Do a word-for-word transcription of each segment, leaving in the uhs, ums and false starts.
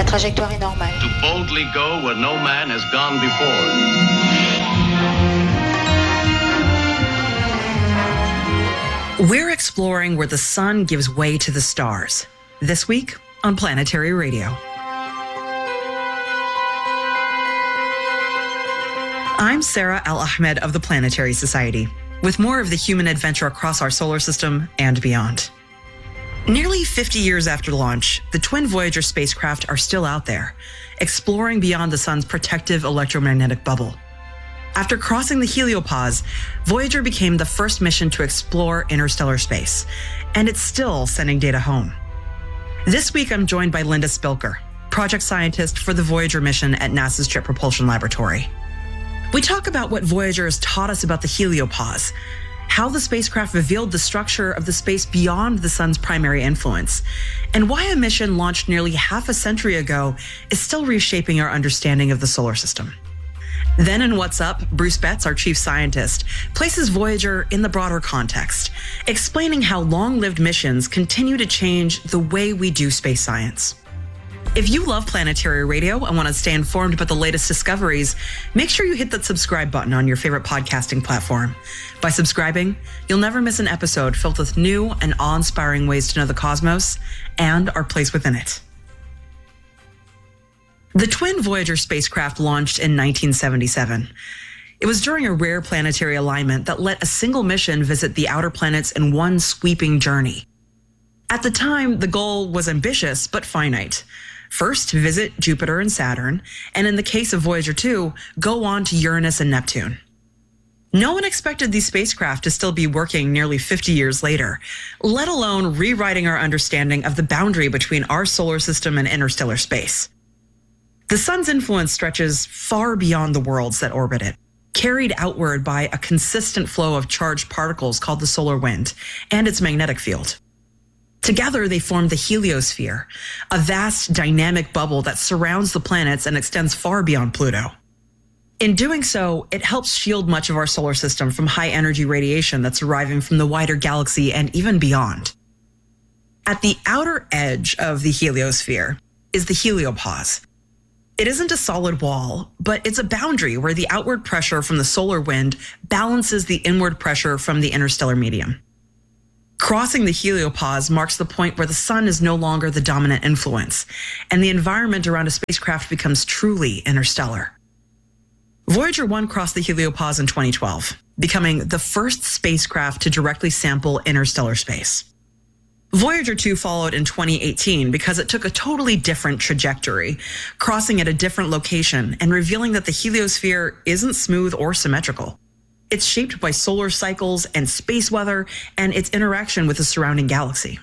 trajectoire est normale. To boldly go where no man has gone before. We're exploring where the sun gives way to the stars. This week on Planetary Radio. I'm Sarah Al-Ahmed of the Planetary Society, with more of the human adventure across our solar system and beyond. Nearly fifty years after launch, the twin Voyager spacecraft are still out there, exploring beyond the sun's protective electromagnetic bubble. After crossing the heliopause, Voyager became the first mission to explore interstellar space, and it's still sending data home. This week, I'm joined by Linda Spilker, project scientist for the Voyager mission at NASA's Jet Propulsion Laboratory. We talk about what Voyager has taught us about the heliopause, how the spacecraft revealed the structure of the space beyond the sun's primary influence, and why a mission launched nearly half a century ago is still reshaping our understanding of the solar system. Then in What's Up, Bruce Betts, our chief scientist, places Voyager in the broader context, explaining how long-lived missions continue to change the way we do space science. If you love Planetary Radio and want to stay informed about the latest discoveries, make sure you hit that subscribe button on your favorite podcasting platform. By subscribing, you'll never miss an episode filled with new and awe-inspiring ways to know the cosmos and our place within it. The twin Voyager spacecraft launched in nineteen seventy-seven. It was during a rare planetary alignment that let a single mission visit the outer planets in one sweeping journey. At the time, the goal was ambitious but finite. First, visit Jupiter and Saturn, and in the case of Voyager two, go on to Uranus and Neptune. No one expected these spacecraft to still be working nearly fifty years later, let alone rewriting our understanding of the boundary between our solar system and interstellar space. The sun's influence stretches far beyond the worlds that orbit it, carried outward by a consistent flow of charged particles called the solar wind and its magnetic field. Together, they form the heliosphere, a vast dynamic bubble that surrounds the planets and extends far beyond Pluto. In doing so, it helps shield much of our solar system from high-energy radiation that's arriving from the wider galaxy and even beyond. At the outer edge of the heliosphere is the heliopause. It isn't a solid wall, but it's a boundary where the outward pressure from the solar wind balances the inward pressure from the interstellar medium. Crossing the heliopause marks the point where the sun is no longer the dominant influence, and the environment around a spacecraft becomes truly interstellar. Voyager one crossed the heliopause in twenty twelve, becoming the first spacecraft to directly sample interstellar space. Voyager two followed in twenty eighteen because it took a totally different trajectory, crossing at a different location and revealing that the heliosphere isn't smooth or symmetrical. It's shaped by solar cycles and space weather and its interaction with the surrounding galaxy.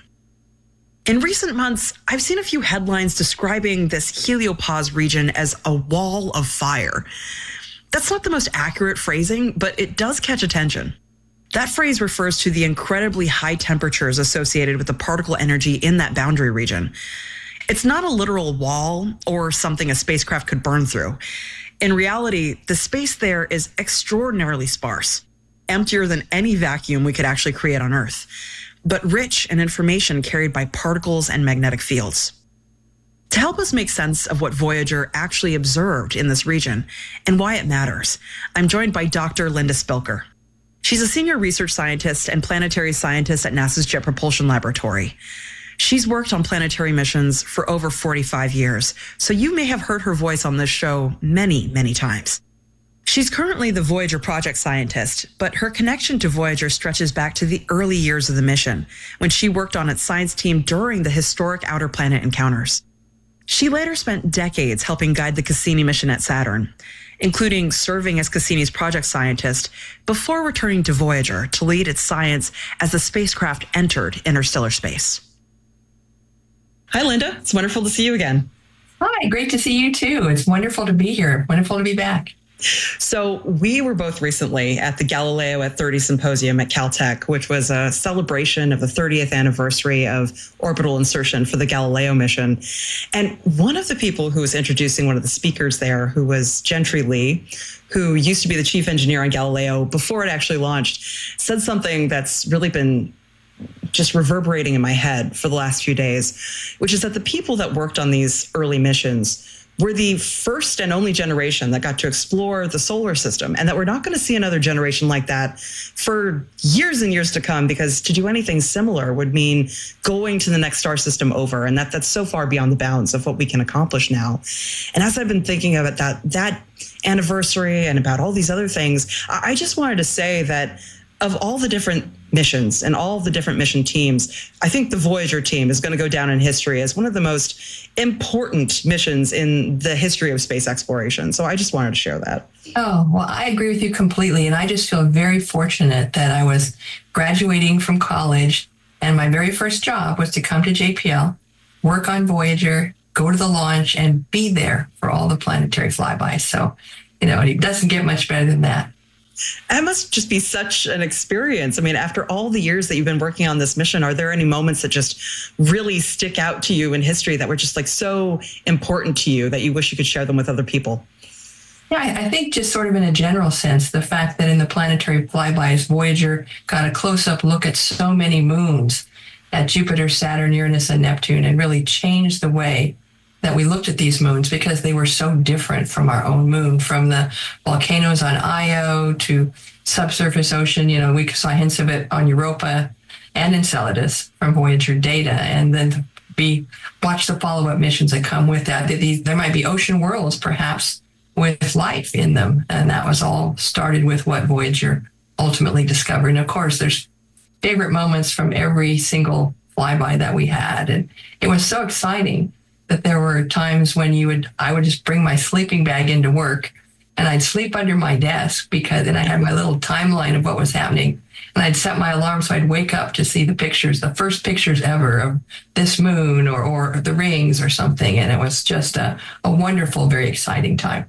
In recent months, I've seen a few headlines describing this heliopause region as a wall of fire. That's not the most accurate phrasing, but it does catch attention. That phrase refers to the incredibly high temperatures associated with the particle energy in that boundary region. It's not a literal wall or something a spacecraft could burn through. In reality, the space there is extraordinarily sparse, emptier than any vacuum we could actually create on Earth, but rich in information carried by particles and magnetic fields. To help us make sense of what Voyager actually observed in this region and why it matters, I'm joined by Doctor Linda Spilker. She's a senior research scientist and planetary scientist at NASA's Jet Propulsion Laboratory. She's worked on planetary missions for over forty-five years, so you may have heard her voice on this show many, many times. She's currently the Voyager project scientist, but her connection to Voyager stretches back to the early years of the mission, when she worked on its science team during the historic outer planet encounters. She later spent decades helping guide the Cassini mission at Saturn, including serving as Cassini's project scientist before returning to Voyager to lead its science as the spacecraft entered interstellar space. Hi, Linda. It's wonderful to see you again. Hi, great to see you too. It's wonderful to be here. Wonderful to be back. So we were both recently at the Galileo at thirty Symposium at Caltech, which was a celebration of the thirtieth anniversary of orbital insertion for the Galileo mission. And one of the people who was introducing one of the speakers there, who was Gentry Lee, who used to be the chief engineer on Galileo before it actually launched, said something that's really been just reverberating in my head for the last few days, which is that the people that worked on these early missions were the first and only generation that got to explore the solar system, and that we're not going to see another generation like that for years and years to come, because to do anything similar would mean going to the next star system over, and that that's so far beyond the bounds of what we can accomplish now. And as I've been thinking about that that anniversary and about all these other things, I just wanted to say that of all the different missions and all the different mission teams, I think the Voyager team is going to go down in history as one of the most important missions in the history of space exploration. So I just wanted to share that. Oh, well, I agree with you completely. And I just feel very fortunate that I was graduating from college, and my very first job was to come to J P L, work on Voyager, go to the launch, and be there for all the planetary flybys. So, you know, it doesn't get much better than that. That must just be such an experience. I mean, after all the years that you've been working on this mission, are there any moments that just really stick out to you in history that were just like so important to you that you wish you could share them with other people? Yeah, I think just sort of in a general sense, the fact that in the planetary flybys, Voyager got a close-up look at so many moons, at Jupiter, Saturn, Uranus, and Neptune, and really changed the way that we looked at these moons, because they were so different from our own moon, from the volcanoes on Io to subsurface ocean. You know, we saw hints of it on Europa and Enceladus from Voyager data. And then we watch the follow-up missions that come with that. These, there might be ocean worlds, perhaps, with life in them. And that was all started with what Voyager ultimately discovered. And of course, there's favorite moments from every single flyby that we had. And it was so exciting that there were times when you would, I would just bring my sleeping bag into work, and I'd sleep under my desk, because then I had my little timeline of what was happening. And I'd set my alarm so I'd wake up to see the pictures, the first pictures ever of this moon or, or the rings or something. And it was just a, a wonderful, very exciting time.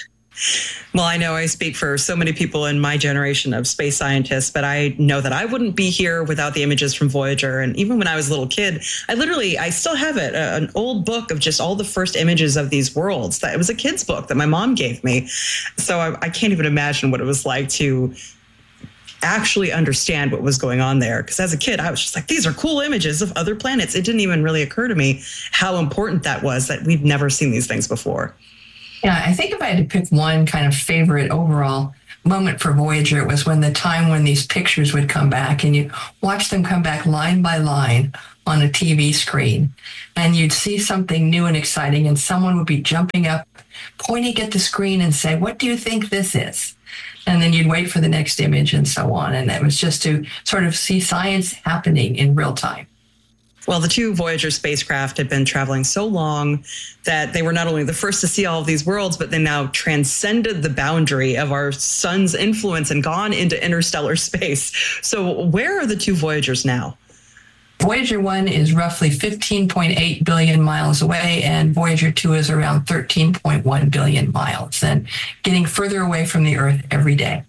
Well, I know I speak for so many people in my generation of space scientists, but I know that I wouldn't be here without the images from Voyager. And even when I was a little kid, I literally, I still have it, an old book of just all the first images of these worlds. That it was a kid's book that my mom gave me. So I, I can't even imagine what it was like to actually understand what was going on there. Because as a kid, I was just like, these are cool images of other planets. It didn't even really occur to me how important that was, that we'd never seen these things before. Yeah, I think if I had to pick one kind of favorite overall moment for Voyager, it was when the time when these pictures would come back, and you'd watch them come back line by line on a T V screen, and you'd see something new and exciting, and someone would be jumping up, pointing at the screen and say, "What do you think this is?" And then you'd wait for the next image and so on. And it was just to sort of see science happening in real time. Well, the two Voyager spacecraft had been traveling so long that they were not only the first to see all of these worlds, but they now transcended the boundary of our sun's influence and gone into interstellar space. So where are the two Voyagers now? Voyager one is roughly fifteen point eight billion miles away, and Voyager two is around thirteen point one billion miles, and getting further away from the Earth every day.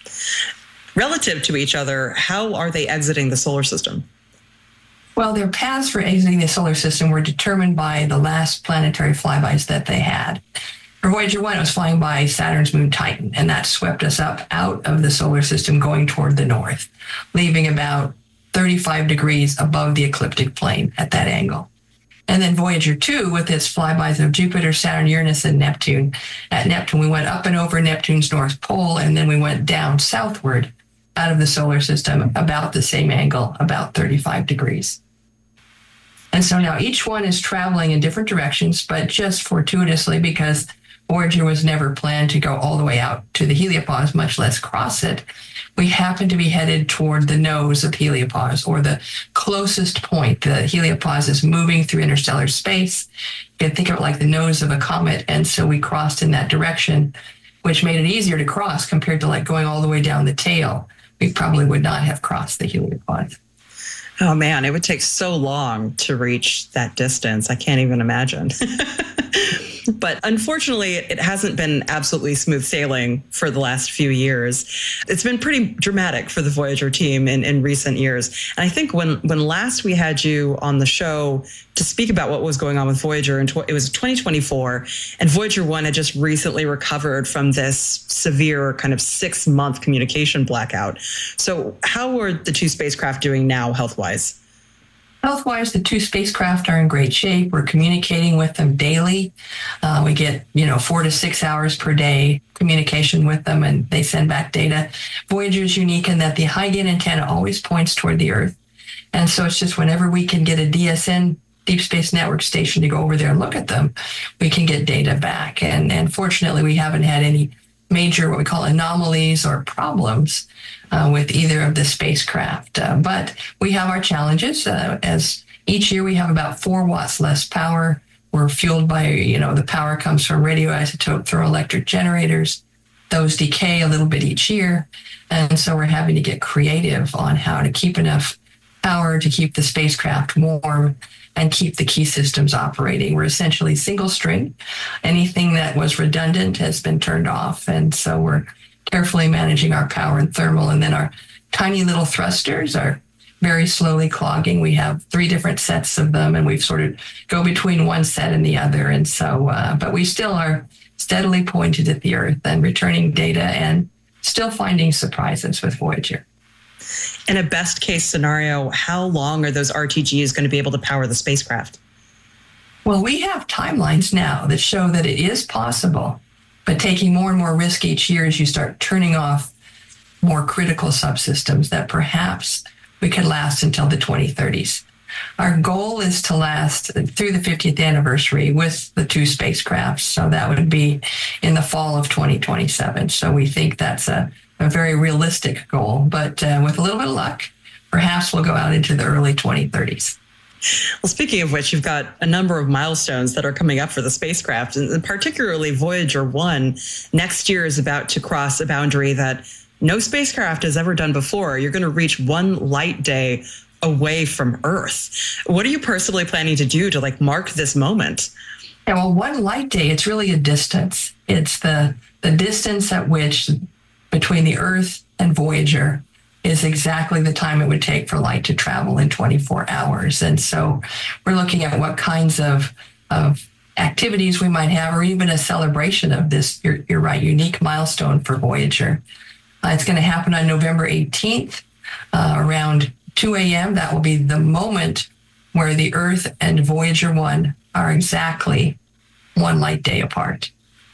Relative to each other, how are they exiting the solar system? Well, their paths for exiting the solar system were determined by the last planetary flybys that they had. For Voyager one, it was flying by Saturn's moon Titan, and that swept us up out of the solar system going toward the north, leaving about thirty-five degrees above the ecliptic plane at that angle. And then Voyager two, with its flybys of Jupiter, Saturn, Uranus, and Neptune. At Neptune, we went up and over Neptune's north pole, and then we went down southward out of the solar system about the same angle, about thirty-five degrees. And so now each one is traveling in different directions, but just fortuitously, because Voyager was never planned to go all the way out to the heliopause, much less cross it, we happen to be headed toward the nose of heliopause, or the closest point. The heliopause is moving through interstellar space. You can think of it like the nose of a comet. And so we crossed in that direction, which made it easier to cross compared to like going all the way down the tail. We probably would not have crossed the heliopause. Oh man, it would take so long to reach that distance. I can't even imagine. But unfortunately, it hasn't been absolutely smooth sailing for the last few years. It's been pretty dramatic for the Voyager team in, in recent years. And I think when, when last we had you on the show to speak about what was going on with Voyager, and it was twenty twenty-four, and Voyager one had just recently recovered from this severe kind of six-month communication blackout. So how are the two spacecraft doing now health-wise? Health-wise, the two spacecraft are in great shape. We're communicating with them daily. Uh, we get, you know, four to six hours per day communication with them, and they send back data. Voyager is unique in that the high gain antenna always points toward the Earth. And so it's just whenever we can get a D S N, Deep Space Network station, to go over there and look at them, we can get data back. And, and fortunately, we haven't had any major, what we call anomalies or problems uh, with either of the spacecraft. Uh, but we have our challenges. Uh, as each year we have about four watts less power. We're fueled by, you know, the power comes from radioisotope thermoelectric generators. Those decay a little bit each year. And so we're having to get creative on how to keep enough power to keep the spacecraft warm and keep the key systems operating. We're essentially single string. Anything that was redundant has been turned off. And so we're carefully managing our power and thermal. And then our tiny little thrusters are very slowly clogging. We have three different sets of them, and we've sort of go between one set and the other. And so, uh, but we still are steadily pointed at the Earth and returning data and still finding surprises with Voyager. In a best case scenario, how long are those R T Gs going to be able to power the spacecraft? Well, we have timelines now that show that it is possible, but taking more and more risk each year as you start turning off more critical subsystems, that perhaps we could last until the twenty thirties. Our goal is to last through the fiftieth anniversary with the two spacecrafts. So that would be in the fall of twenty twenty-seven. So we think that's a a very realistic goal, but uh, with a little bit of luck, perhaps we'll go out into the early twenty thirties. Well, speaking of which, you've got a number of milestones that are coming up for the spacecraft, and particularly Voyager one. Next year is about to cross a boundary that no spacecraft has ever done before. You're going to reach one light day away from Earth. What are you personally planning to do to like mark this moment? Yeah, well, one light day, it's really a distance. It's the the distance at which between the Earth and Voyager is exactly the time it would take for light to travel in twenty-four hours. And so we're looking at what kinds of, of activities we might have, or even a celebration of this, you're, you're right, unique milestone for Voyager. Uh, it's going to happen on November eighteenth uh, around two a.m. That will be the moment where the Earth and Voyager one are exactly one light day apart.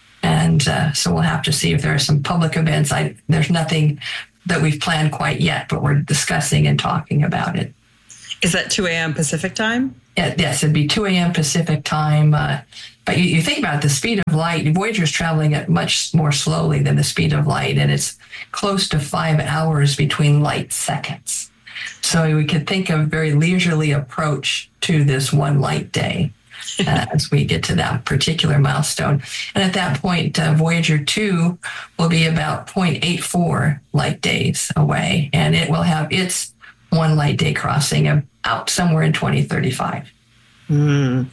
And uh, so we'll have to see if there are some public events. I, there's nothing that we've planned quite yet, but we're discussing and talking about it. Is that two a.m. Pacific time? Yeah, yes, it'd be two a.m. Pacific time. Uh, but you, you think about the speed of light. Voyager is traveling at much more slowly than the speed of light, and it's close to five hours between light seconds. So we could think of a very leisurely approach to this one light day. Uh, as we get to that particular milestone. And at that point, uh, Voyager two will be about zero point eight four light days away, and it will have its one light day crossing out somewhere in twenty thirty-five. Mm.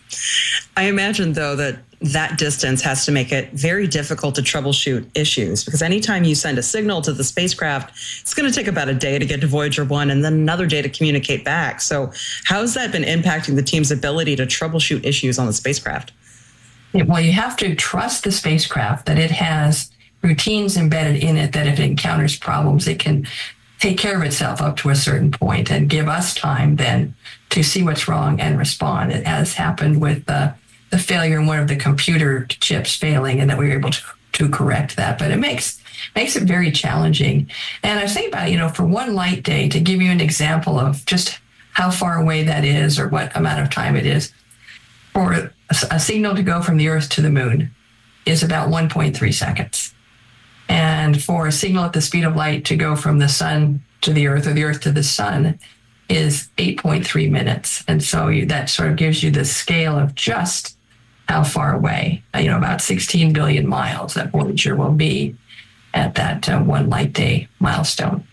I imagine, though, that that distance has to make it very difficult to troubleshoot issues, because anytime you send a signal to the spacecraft, it's going to take about a day to get to Voyager one and then another day to communicate back. So how's that been impacting the team's ability to troubleshoot issues on the spacecraft? Well, you have to trust the spacecraft that it has routines embedded in it, that if it encounters problems, it can take care of itself up to a certain point and give us time then to see what's wrong and respond. It has happened with uh, the failure in one of the computer chips failing, and that we were able to, to correct that. But it makes makes it very challenging. And I was thinking about, you know, for one light day, to give you an example of just how far away that is or what amount of time it is, for a, a signal to go from the Earth to the moon is about one point three seconds. And for a signal at the speed of light to go from the sun to the Earth or the Earth to the sun is eight point three minutes. And so you, that sort of gives you the scale of just how far away, you know, about sixteen billion miles that Voyager will be at that uh, one light day milestone.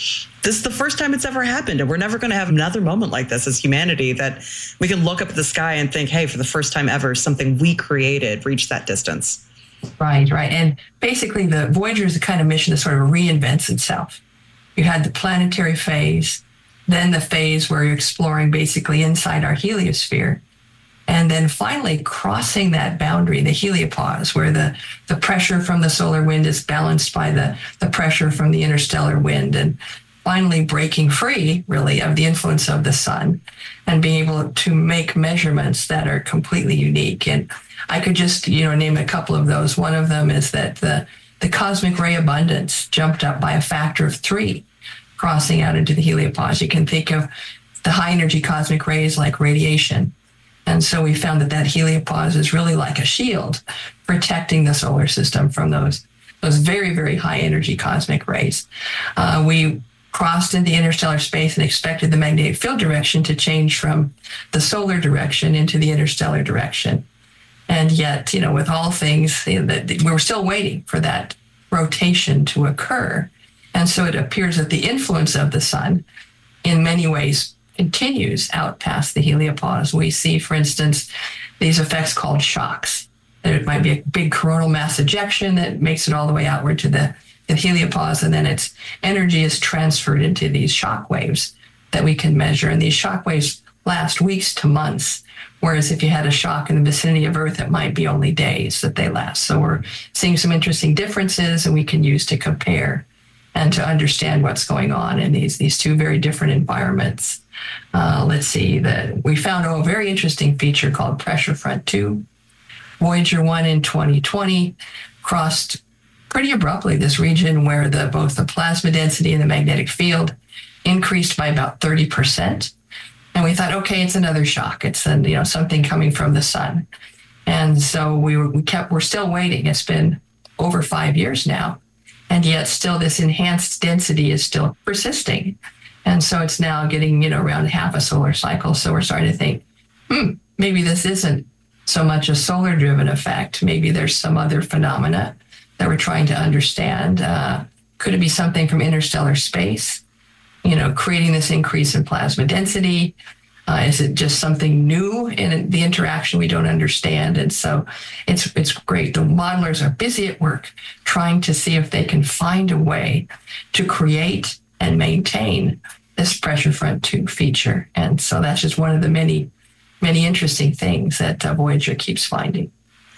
this is the first time it's ever happened, and we're never going to have another moment like this as humanity, that we can look up at the sky and think, hey, for the first time ever, something we created reached that distance. Right, right. And basically, the Voyager is the kind of mission that sort of reinvents itself. You had the planetary phase, then the phase where you're exploring basically inside our heliosphere, and then finally crossing that boundary, the heliopause, where the, the pressure from the solar wind is balanced by the, the pressure from the interstellar wind, and finally breaking free, really, of the influence of the sun and being able to make measurements that are completely unique. And I could just, you know, name a couple of those. One of them is that the, the cosmic ray abundance jumped up by a factor of three, crossing out into the heliopause. You can think of the high energy cosmic rays like radiation. And so we found that that heliopause is really like a shield protecting the solar system from those, those very, very high energy cosmic rays. Uh, we crossed into interstellar space and expected the magnetic field direction to change from the solar direction into the interstellar direction. And yet, you know, with all things, you know, we were still waiting for that rotation to occur. And so it appears that the influence of the sun in many ways continues out past the heliopause. We see, for instance, these effects called shocks. There might be a big coronal mass ejection that makes it all the way outward to the, the heliopause, and then its energy is transferred into these shock waves that we can measure. And these shock waves last weeks to months, whereas if you had a shock in the vicinity of Earth, it might be only days that they last. So we're seeing some interesting differences, and we can use to compare and to understand what's going on in these, these two very different environments. Uh, let's see, the, we found a very interesting feature called Pressure Front two. Voyager one in twenty twenty crossed pretty abruptly this region where the, both the plasma density and the magnetic field increased by about thirty percent. And we thought, okay, it's another shock. It's a, you know, something coming from the sun. And so we, were, we kept, we're still waiting. It's been over five years now. And yet still this enhanced density is still persisting. And so it's now getting, you know, around half a solar cycle. So we're starting to think, hmm, maybe this isn't so much a solar-driven effect. Maybe there's some other phenomena that we're trying to understand. Uh, could it be something from interstellar space, you know, creating this increase in plasma density? Uh, is it just something new in the interaction we don't understand? And so it's it's great. The modelers are busy at work trying to see if they can find a way to create and maintain this Pressure Front two feature. And so that's just one of the many, many interesting things that uh, Voyager keeps finding.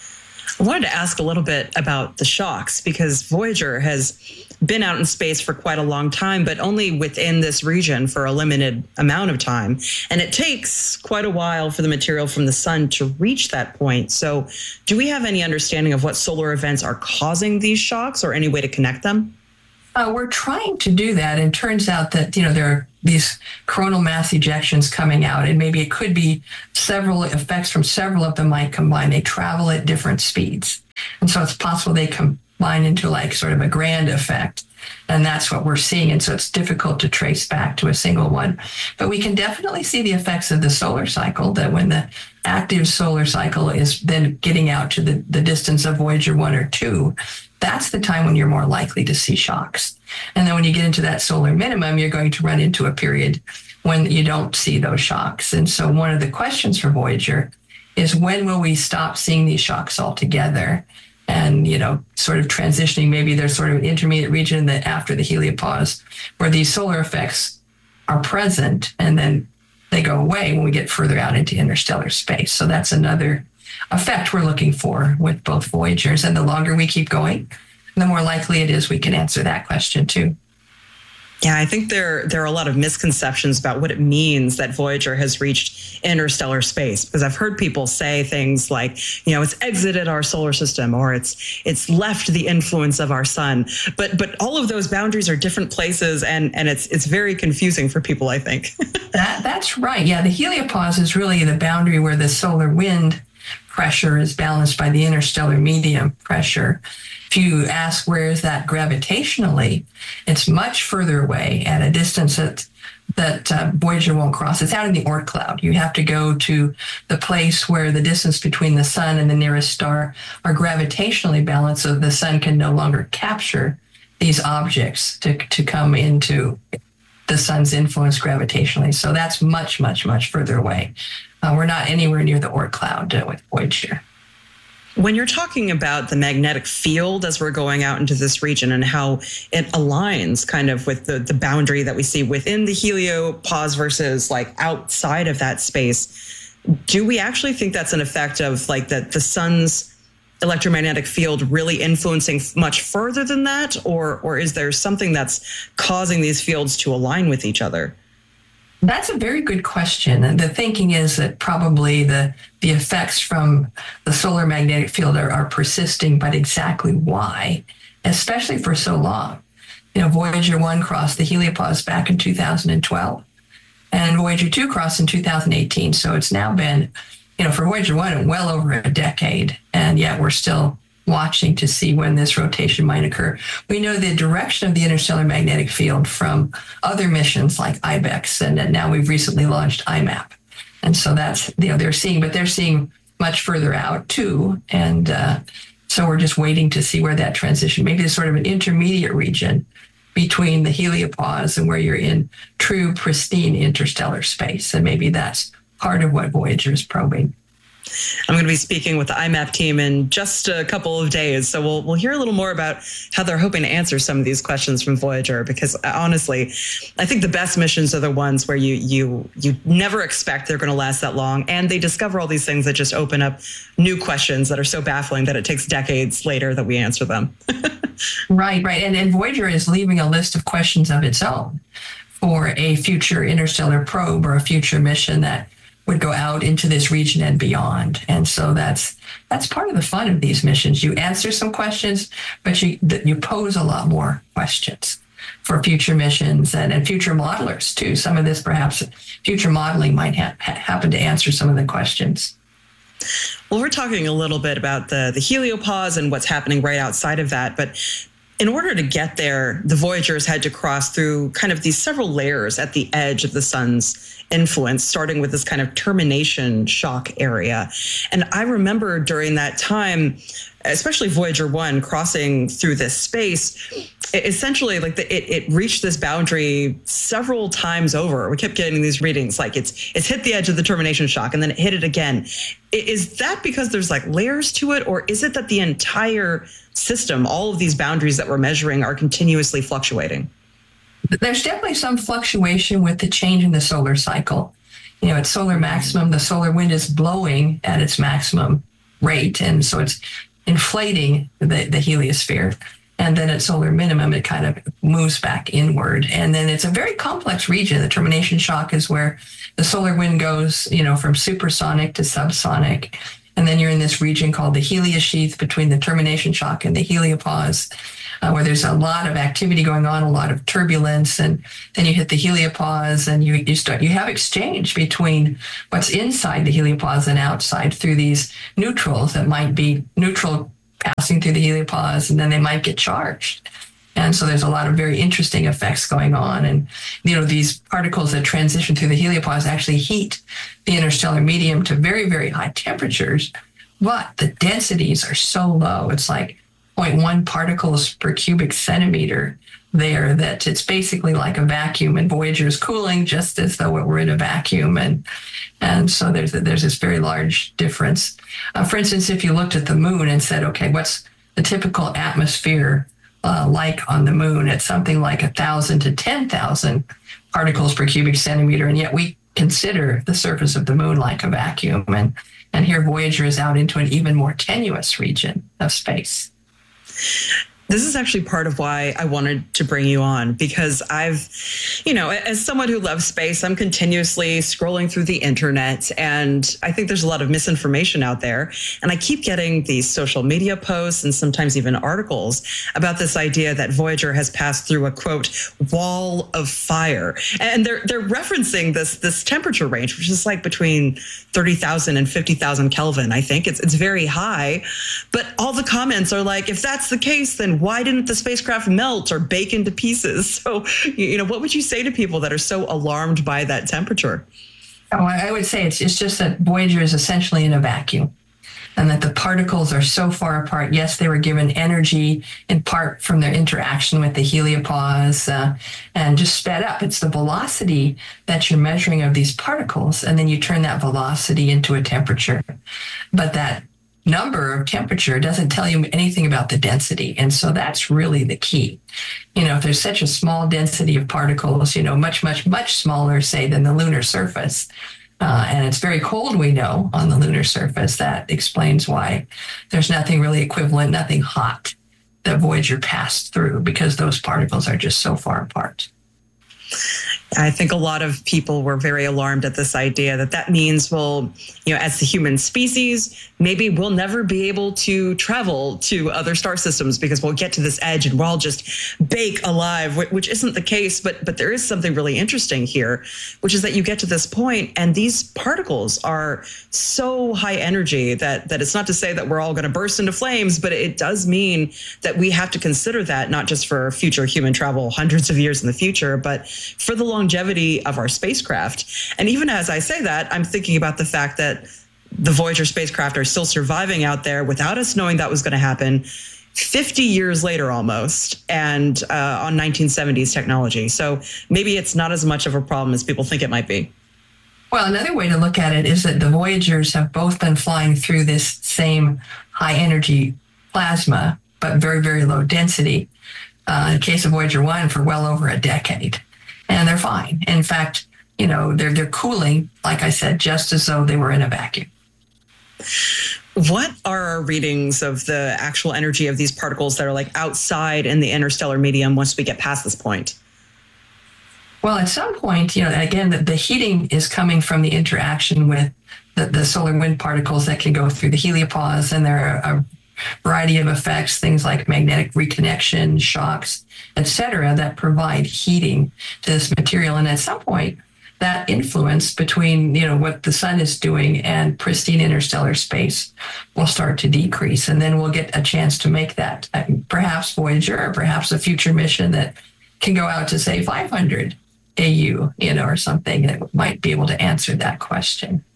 I wanted to ask a little bit about the shocks, because Voyager has been out in space for quite a long time, but only within this region for a limited amount of time. And it takes quite a while for the material from the sun to reach that point. So do we have any understanding of what solar events are causing these shocks, or any way to connect them? Uh, we're trying to do that. And it turns out that, you know, there are these coronal mass ejections coming out, and maybe it could be several effects from several of them might combine. They travel at different speeds. And so it's possible they combine into like sort of a grand effect. And that's what we're seeing. And so it's difficult to trace back to a single one. But we can definitely see the effects of the solar cycle, that when the active solar cycle is then getting out to the, the distance of Voyager one or two, that's the time when you're more likely to see shocks. And then when you get into that solar minimum, you're going to run into a period when you don't see those shocks. And so one of the questions for Voyager is, when will we stop seeing these shocks altogether? And, you know, sort of transitioning, maybe there's sort of an intermediate region that after the heliopause where these solar effects are present, and then they go away when we get further out into interstellar space. So that's another effect we're looking for with both Voyagers. And the longer we keep going, the more likely it is we can answer that question too. Yeah, I think there there are a lot of misconceptions about what it means that Voyager has reached interstellar space, because I've heard people say things like, you know, it's exited our solar system, or it's it's left the influence of our sun. But but all of those boundaries are different places, and and it's it's very confusing for people, I think. that that's right. Yeah, the heliopause is really the boundary where the solar wind pressure is balanced by the interstellar medium pressure. If you ask where is that gravitationally, it's much further away at a distance that that uh, Voyager won't cross. It's out in the Oort cloud. You have to go to the place where the distance between the sun and the nearest star are gravitationally balanced, so the sun can no longer capture these objects to, to come into the sun's influence gravitationally. So that's much, much, much further away. Uh, we're not anywhere near the Oort cloud uh, with Voyager. When you're talking about the magnetic field as we're going out into this region and how it aligns kind of with the, the boundary that we see within the heliopause versus like outside of that space, do we actually think that's an effect of like that the sun's electromagnetic field really influencing much further than that? Or, or is there something that's causing these fields to align with each other? That's a very good question. And the thinking is that probably the, the effects from the solar magnetic field are, are persisting, but exactly why, especially for so long. You know, Voyager one crossed the heliopause back in two thousand twelve, and Voyager two crossed in two thousand eighteen. So it's now been, you know, for Voyager one, well over a decade, and yet we're still watching to see when this rotation might occur. We know the direction of the interstellar magnetic field from other missions like IBEX, and now we've recently launched I MAP. And so that's, you know, they're seeing, but they're seeing much further out too. And uh, so we're just waiting to see where that transition, maybe it's sort of an intermediate region between the heliopause and where you're in true pristine interstellar space. And maybe that's part of what Voyager is probing. I'm going to be speaking with the I MAP team in just a couple of days, so we'll we'll hear a little more about how they're hoping to answer some of these questions from Voyager. Because honestly, I think the best missions are the ones where you you you never expect they're going to last that long, and they discover all these things that just open up new questions that are so baffling that it takes decades later that we answer them. Right, right, and and Voyager is leaving a list of questions of its own for a future interstellar probe or a future mission that would go out into this region and beyond. And so that's that's part of the fun of these missions. You answer some questions, but you you pose a lot more questions for future missions and, and future modelers too. Some of this perhaps future modeling might ha- happen to answer some of the questions. Well, we're talking a little bit about the, the heliopause and what's happening right outside of that, but in order to get there, the Voyagers had to cross through kind of these several layers at the edge of the sun's influence, starting with this kind of termination shock area. And I remember during that time, especially Voyager one crossing through this space, it essentially like the, it, it reached this boundary several times over. We kept getting these readings like it's it's hit the edge of the termination shock and then it hit it again. Is that because there's like layers to it, or is it that the entire system, all of these boundaries that we're measuring, are continuously fluctuating? There's definitely some fluctuation with the change in the solar cycle. You know, at solar maximum, the solar wind is blowing at its maximum rate, and so it's inflating the, the heliosphere. And then at solar minimum, it kind of moves back inward. And then it's a very complex region. The termination shock is where the solar wind goes, you know, from supersonic to subsonic. And then you're in this region called the heliosheath between the termination shock and the heliopause, uh, where there's a lot of activity going on, a lot of turbulence. And then you hit the heliopause and you, you start, you have exchange between what's inside the heliopause and outside through these neutrals that might be neutral passing through the heliopause, and then they might get charged. And so there's a lot of very interesting effects going on. And, you know, these particles that transition through the heliopause actually heat the interstellar medium to very, very high temperatures, but the densities are so low. It's like zero point one particles per cubic centimeter there, that it's basically like a vacuum, and Voyager is cooling just as though it were in a vacuum. And and so there's a, there's this very large difference. Uh, for instance, if you looked at the moon and said, okay, what's the typical atmosphere Uh, like on the moon, at something like one thousand to ten thousand particles per cubic centimeter, and yet we consider the surface of the moon like a vacuum. And, and here Voyager is out into an even more tenuous region of space. This is actually part of why I wanted to bring you on, because I've, you know, as someone who loves space, I'm continuously scrolling through the internet, and I think there's a lot of misinformation out there. And I keep getting these social media posts and sometimes even articles about this idea that Voyager has passed through a, quote, wall of fire. And they're they're referencing this this temperature range, which is like between thirty thousand and fifty thousand Kelvin, I think. It's, it's very high. But all the comments are like, if that's the case, then why didn't the spacecraft melt or bake into pieces? So, you know, what would you say to people that are so alarmed by that temperature? Oh, I would say it's, it's just that Voyager is essentially in a vacuum. and that the particles are so far apart. Yes, they were given energy in part from their interaction with the heliopause uh, and just sped up. It's the velocity that you're measuring of these particles, and then you turn that velocity into a temperature. But that number of temperature doesn't tell you anything about the density. And so that's really the key. You know, if there's such a small density of particles, you know, much, much, much smaller, say, than the lunar surface, uh, and it's very cold, we know, on the lunar surface, that explains why there's nothing really equivalent, nothing hot that Voyager passed through, because those particles are just so far apart. I think a lot of people were very alarmed at this idea that that means, well, you know, as the human species, maybe we'll never be able to travel to other star systems because we'll get to this edge and we'll all just bake alive, which isn't the case. But but there is something really interesting here, which is that you get to this point and these particles are so high energy that that it's not to say that we're all going to burst into flames, but it does mean that we have to consider that not just for future human travel hundreds of years in the future, but for the long longevity of our spacecraft. And even as I say that, I'm thinking about the fact that the Voyager spacecraft are still surviving out there without us knowing that was going to happen fifty years later almost, and uh, on nineteen seventies technology. So maybe it's not as much of a problem as people think it might be. Well, another way to look at it is that the Voyagers have both been flying through this same high energy plasma, but very, very low density. Uh, in the case of Voyager one, for well over a decade. And they're fine. In fact, you know, they're they're cooling, like I said, just as though they were in a vacuum. What are our readings of the actual energy of these particles that are like outside in the interstellar medium once we get past this point? Well, at some point, you know, again, the, the heating is coming from the interaction with the, the solar wind particles that can go through the heliopause, and there are a variety of effects, things like magnetic reconnection, shocks, et cetera, that provide heating to this material. And at some point, that influence between, you know, what the sun is doing and pristine interstellar space will start to decrease. And then we'll get a chance to make that, uh, perhaps Voyager, or perhaps a future mission that can go out to, say, five hundred A U, you know, or something that might be able to answer that question.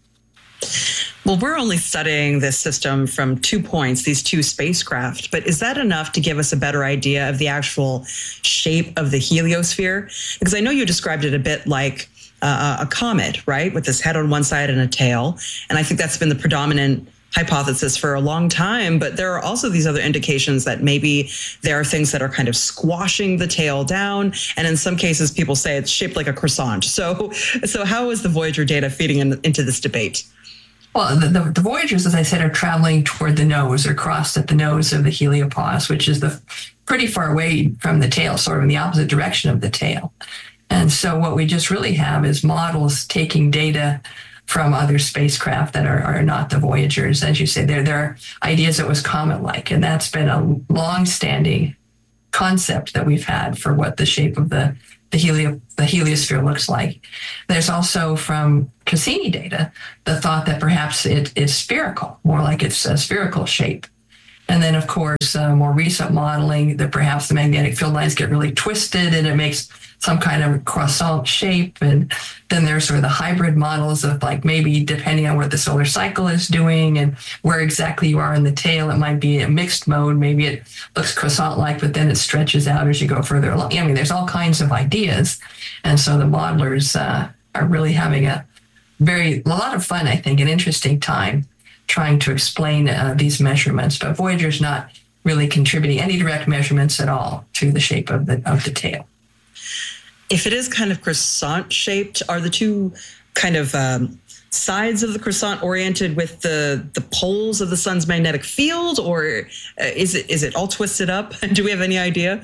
Well, we're only studying this system from two points, these two spacecraft, but is that enough to give us a better idea of the actual shape of the heliosphere? Because I know you described it a bit like uh, a comet, right, with this head on one side and a tail. And I think that's been the predominant hypothesis for a long time, but there are also these other indications that maybe there are things that are kind of squashing the tail down. And in some cases, people say it's shaped like a croissant. So, so how is the Voyager data feeding in, into this debate? Well, the, the, the Voyagers, as I said, are traveling toward the nose, or crossed at the nose of the heliopause, which is the pretty far away from the tail, sort of in the opposite direction of the tail. And so what we just really have is models taking data from other spacecraft that are, are not the Voyagers. As you say, there, there are ideas that was comet-like, and that's been a long-standing concept that we've had for what the shape of the the, helio, the heliosphere looks like. There's also, from Cassini data, the thought that perhaps it is spherical, more like it's a spherical shape. And then, of course, uh, more recent modeling that perhaps the magnetic field lines get really twisted and it makes some kind of croissant shape. And then there's sort of the hybrid models of, like, maybe depending on what the solar cycle is doing and where exactly you are in the tail, it might be a mixed mode. Maybe it looks croissant-like, but then it stretches out as you go further along. I mean, there's all kinds of ideas. And so the modelers uh, are really having a very, a lot of fun, I think, an interesting time trying to explain uh, these measurements. But Voyager's not really contributing any direct measurements at all to the shape of the of the tail. If it is kind of croissant shaped, are the two kind of um, sides of the croissant oriented with the the poles of the sun's magnetic field, or uh, is it is it all twisted up? Do we have any idea?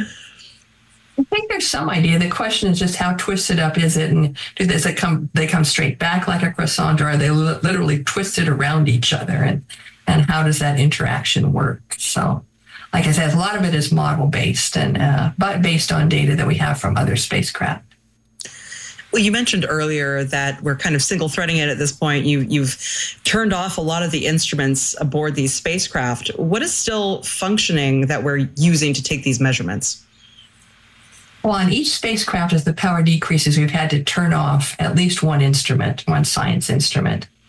I think there's some idea. The question is just how twisted up is it, and do they come they come straight back like a croissant, or are they li- literally twisted around each other, and and how does that interaction work? So, like I said, a lot of it is model based, and uh, but based on data that we have from other spacecraft. Well, you mentioned earlier that we're kind of single threading it at this point. You, you've turned off a lot of the instruments aboard these spacecraft. What is still functioning that we're using to take these measurements? Well, on each spacecraft, as the power decreases, we've had to turn off at least one instrument, one science instrument.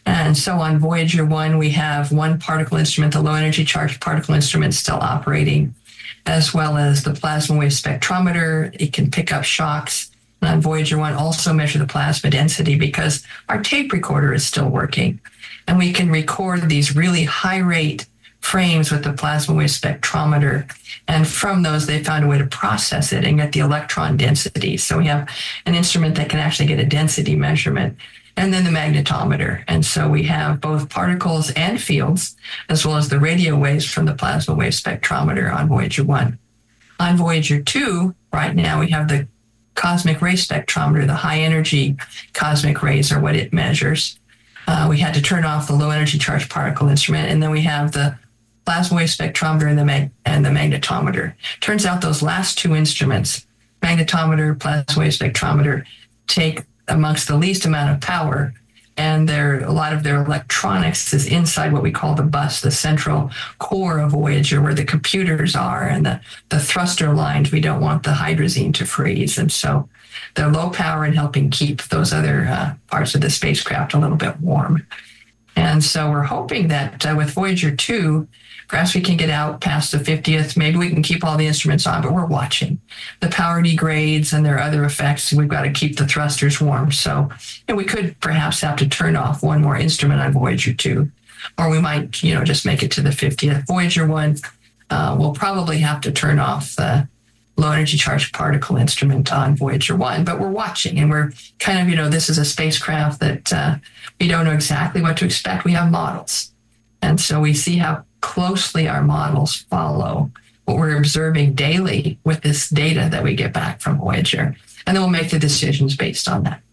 And so on Voyager one, we have one particle instrument, the low energy charged particle instrument, still operating, as well as the plasma wave spectrometer. It can pick up shocks. And on Voyager one, also measure the plasma density because our tape recorder is still working. And we can record these really high rate frames with the plasma wave spectrometer. And from those, they found a way to process it and get the electron density. So we have an instrument that can actually get a density measurement. And then the magnetometer. And so we have both particles and fields, as well as the radio waves from the plasma wave spectrometer on Voyager one. On Voyager two, right now, we have the cosmic ray spectrometer. The high energy cosmic rays are what it measures. Uh, we had to turn off the low energy charged particle instrument. And then we have the plasma wave spectrometer and the, mag- and the magnetometer. Turns out those last two instruments, magnetometer, plasma wave spectrometer, take amongst the least amount of power, and their a lot of their electronics is inside what we call the bus, the central core of Voyager, where the computers are and the, the thruster lines. We don't want the hydrazine to freeze, and so they're low power and helping keep those other uh, parts of the spacecraft a little bit warm. And so we're hoping that uh, with Voyager two, perhaps we can get out past the fiftieth. Maybe we can keep all the instruments on, but we're watching. The power degrades and there are other effects. We've got to keep the thrusters warm. So and we could perhaps have to turn off one more instrument on Voyager two, or we might, you know, just make it to the fiftieth. Voyager one, uh, we'll probably have to turn off the low energy charged particle instrument on Voyager one, but we're watching and we're kind of, you know, this is a spacecraft that uh, we don't know exactly what to expect. We have models. And so we see how closely our models follow what we're observing daily with this data that we get back from Voyager. And then we'll make the decisions based on that.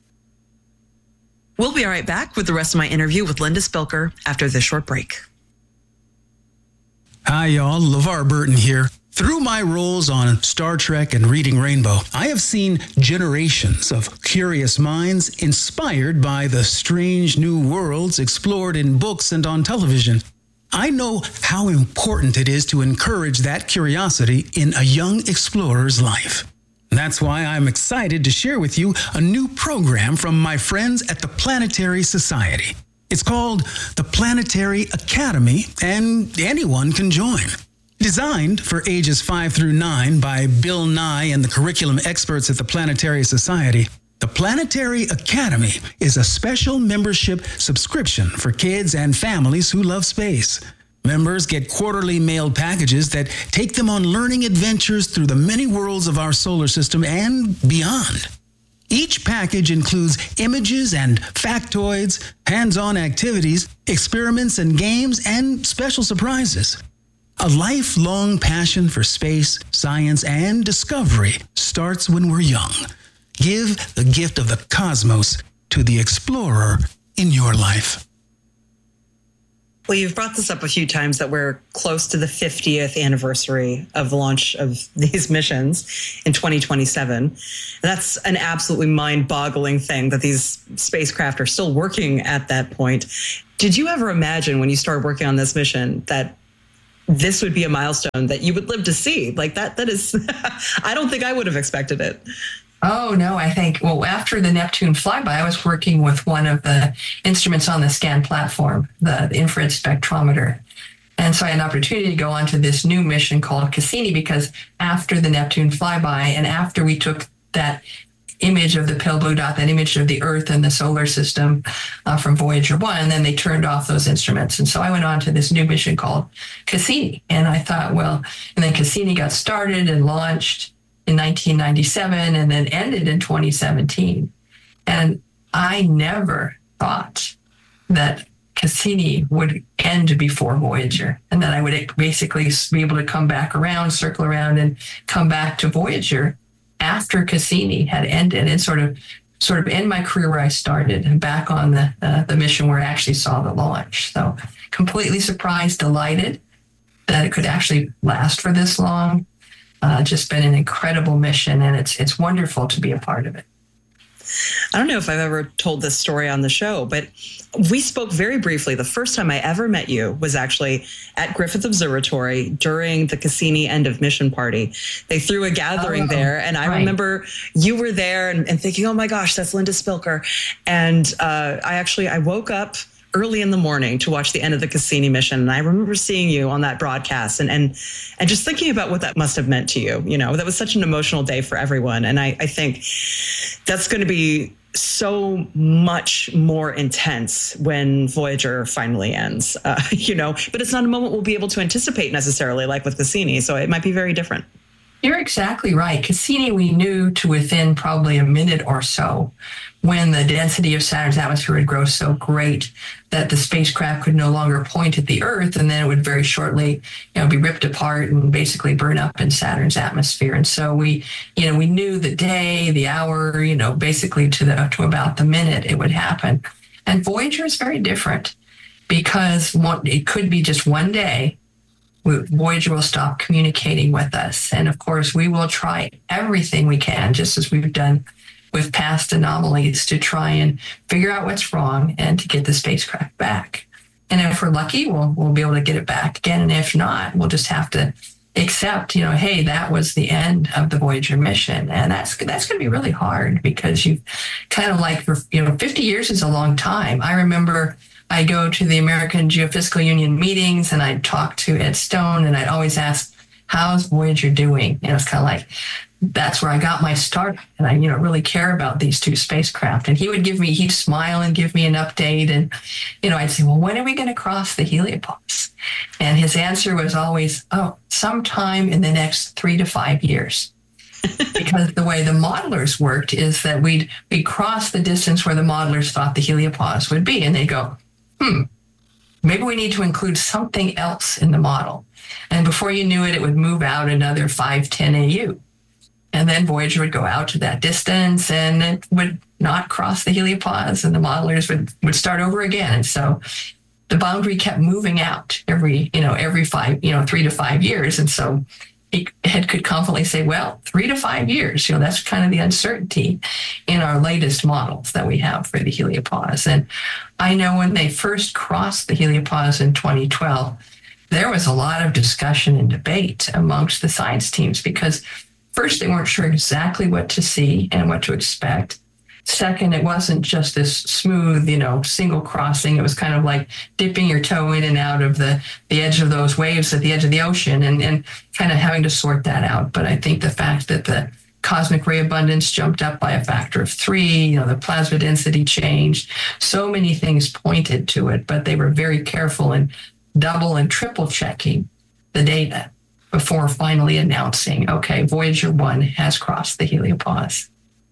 We'll be right back with the rest of my interview with Linda Spilker after this short break. Hi, y'all. LeVar Burton here. Through my roles on Star Trek and Reading Rainbow, I have seen generations of curious minds inspired by the strange new worlds explored in books and on television. I know how important it is to encourage that curiosity in a young explorer's life. That's why I'm excited to share with you a new program from my friends at the Planetary Society. It's called the Planetary Academy, and anyone can join. Designed for ages five through nine by Bill Nye and the curriculum experts at the Planetary Society, the Planetary Academy is a special membership subscription for kids and families who love space. Members get quarterly mailed packages that take them on learning adventures through the many worlds of our solar system and beyond. Each package includes images and factoids, hands-on activities, experiments and games, and special surprises. A lifelong passion for space, science, and discovery starts when we're young. Give the gift of the cosmos to the explorer in your life. Well, you've brought this up a few times that we're close to the fiftieth anniversary of the launch of these missions in twenty twenty-seven. That's an absolutely mind-boggling thing that these spacecraft are still working at that point. Did you ever imagine when you started working on this mission that this would be a milestone that you would live to see? Like that, that is, I don't think I would have expected it. Oh, no, I think, well, after the Neptune flyby, I was working with one of the instruments on the SCAN platform, the, the infrared spectrometer. And so I had an opportunity to go on to this new mission called Cassini, because after the Neptune flyby and after we took that image of the pale blue dot, that image of the Earth and the solar system uh, from Voyager one, and then they turned off those instruments. And so I went on to this new mission called Cassini. And I thought, well, and then Cassini got started and launched in nineteen ninety-seven and then ended in twenty seventeen. And I never thought that Cassini would end before Voyager and that I would basically be able to come back around, circle around and come back to Voyager after Cassini had ended and sort of sort of end my career where I started and back on the, uh, the mission where I actually saw the launch. So completely surprised, delighted that it could actually last for this long. Uh, just been an incredible mission, and it's it's wonderful to be a part of it. I don't know if I've ever told this story on the show, but we spoke very briefly. The first time I ever met you was actually at Griffith Observatory during the Cassini end of mission party. They threw a gathering oh, there, and I right. remember you were there and, and thinking, oh my gosh, that's Linda Spilker. And uh, I actually, I woke up early in the morning to watch the end of the Cassini mission. And I remember seeing you on that broadcast and and and just thinking about what that must have meant to you. You know, that was such an emotional day for everyone. And I, I think that's going to be so much more intense when Voyager finally ends, uh, you know, but it's not a moment we'll be able to anticipate necessarily like with Cassini. So it might be very different. You're exactly right. Cassini, we knew to within probably a minute or so when the density of Saturn's atmosphere would grow so great that the spacecraft could no longer point at the Earth, and then it would very shortly, you know, be ripped apart and basically burn up in Saturn's atmosphere. And so we, you know, we knew the day, the hour, you know, basically to the to about the minute it would happen. And Voyager is very different because one, it could be just one day. Voyager will stop communicating with us. And of course, we will try everything we can, just as we've done with past anomalies, to try and figure out what's wrong and to get the spacecraft back. And if we're lucky, we'll, we'll be able to get it back again. And if not, we'll just have to accept, you know, hey, that was the end of the Voyager mission. And that's that's going to be really hard because you've kind of like, for, you know, fifty years is a long time. I remember I go to the American Geophysical Union meetings and I'd talk to Ed Stone and I'd always ask, how's Voyager doing? And it's kind of like, that's where I got my start. And I, you know, really care about these two spacecraft. And he would give me, he'd smile and give me an update. And, you know, I'd say, well, when are we going to cross the heliopause? And his answer was always, oh, sometime in the next three to five years. Because the way the modelers worked is that we'd, we'd cross the distance where the modelers thought the heliopause would be. And they'd go, hmm, maybe we need to include something else in the model. And before you knew it, it would move out another five, ten A U. And then Voyager would go out to that distance and it would not cross the heliopause and the modelers would, would start over again. And so the boundary kept moving out every, you know, every five, you know, three to five years. And so Ed could confidently say, well, three to five years, you know, that's kind of the uncertainty in our latest models that we have for the heliopause. And I know when they first crossed the heliopause in twenty twelve, there was a lot of discussion and debate amongst the science teams because first, they weren't sure exactly what to see and what to expect. Second, it wasn't just this smooth, you know, single crossing. It was kind of like dipping your toe in and out of the, the edge of those waves at the edge of the ocean and, and kind of having to sort that out. But I think the fact that the cosmic ray abundance jumped up by a factor of three, you know, the plasma density changed, so many things pointed to it, but they were very careful in double and triple checking the data before finally announcing, okay, Voyager one has crossed the heliopause.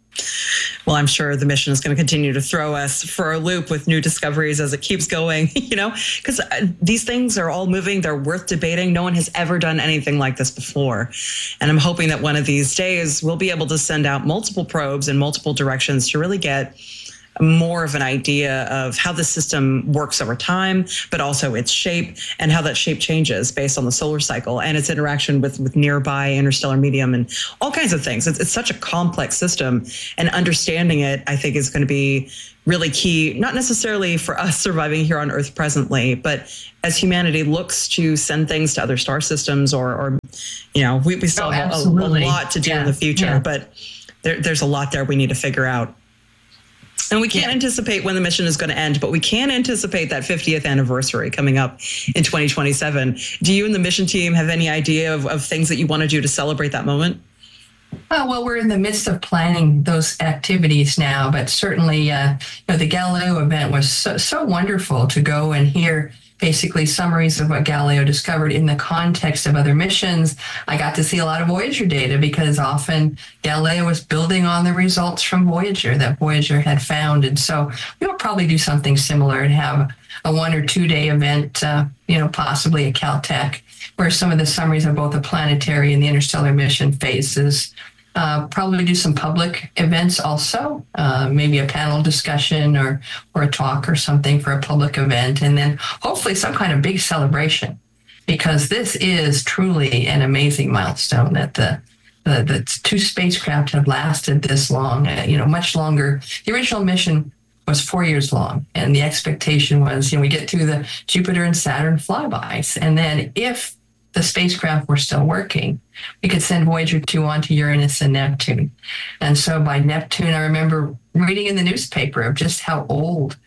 Well, I'm sure the mission is going to continue to throw us for a loop with new discoveries as it keeps going, you know, because these things are all moving. They're worth debating. No one has ever done anything like this before. And I'm hoping that one of these days we'll be able to send out multiple probes in multiple directions to really get more of an idea of how the system works over time, but also its shape and how that shape changes based on the solar cycle and its interaction with, with nearby interstellar medium and all kinds of things. It's, it's such a complex system, and understanding it, I think, is going to be really key, not necessarily for us surviving here on Earth presently, but as humanity looks to send things to other star systems or, or you know, we, we still oh, have a, a lot to do yeah. in the future, yeah. but there, there's a lot there we need to figure out. And we can't yeah. anticipate when the mission is going to end, but we can anticipate that fiftieth anniversary coming up in twenty twenty-seven. Do you and the mission team have any idea of, of things that you want to do to celebrate that moment? Oh, well, we're in the midst of planning those activities now, but certainly uh, you know, the Galileo event was so, so wonderful to go and hear basically summaries of what Galileo discovered in the context of other missions. I got to see a lot of Voyager data because often Galileo was building on the results from Voyager that Voyager had found. And so we'll probably do something similar and have a one or two day event, uh, you know, possibly at Caltech, where some of the summaries of both the planetary and the interstellar mission phases. Uh, probably do some public events also, uh, maybe a panel discussion or or a talk or something for a public event, and then hopefully some kind of big celebration, because this is truly an amazing milestone that the the, the two spacecraft have lasted this long, uh, you know, much longer. The original mission was four years long, and the expectation was, you know, we get through the Jupiter and Saturn flybys, and then if the spacecraft were still working, we could send Voyager two on to Uranus and Neptune. And so by Neptune, I remember reading in the newspaper of just how old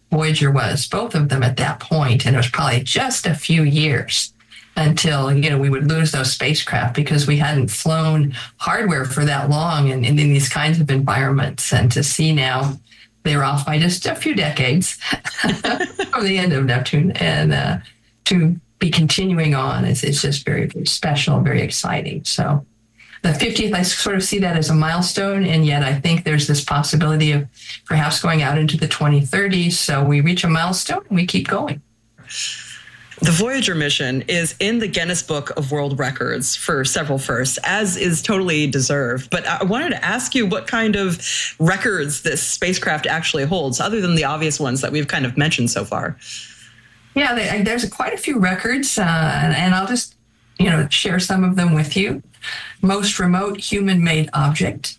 Voyager was, both of them at that point, and it was probably just a few years until, you know, we would lose those spacecraft because we hadn't flown hardware for that long and, and in these kinds of environments. And to see now they're off by just a few decades from the end of Neptune, and uh, to be continuing on is it's just very, very special, very exciting. So the fiftieth, I sort of see that as a milestone, and yet I think there's this possibility of perhaps going out into the twenty thirties. So we reach a milestone and we keep going. The Voyager mission is in the Guinness Book of World Records for several firsts, as is totally deserved. But I wanted to ask you what kind of records this spacecraft actually holds, other than the obvious ones that we've kind of mentioned so far. Yeah, there's quite a few records, uh, and I'll just, you know, share some of them with you. Most remote human-made object,